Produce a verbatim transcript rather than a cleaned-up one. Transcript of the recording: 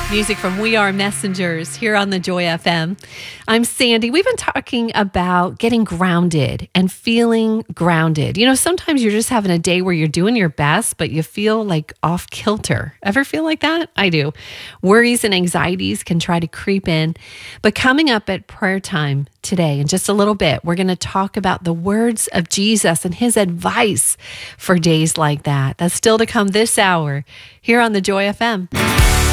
Music from We Are Messengers here on the Joy F M. I'm Sandy. We've been talking about getting grounded and feeling grounded. You know, sometimes you're just having a day where you're doing your best, but you feel like off kilter. Ever feel like that? I do. Worries and anxieties can try to creep in. But coming up at prayer time today, in just a little bit, we're going to talk about the words of Jesus and his advice for days like that. That's still to come this hour here on the Joy F M.